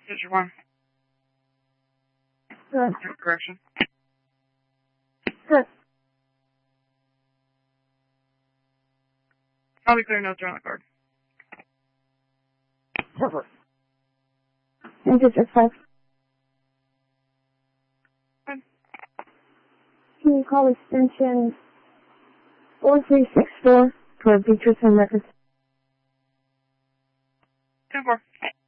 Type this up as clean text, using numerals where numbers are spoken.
District 1. Good. Correction. Good. I'll be clear notes are on the card. Perfect. And District 5. Good. Can you call extension 4364 for Beatrice and Records? 10-4.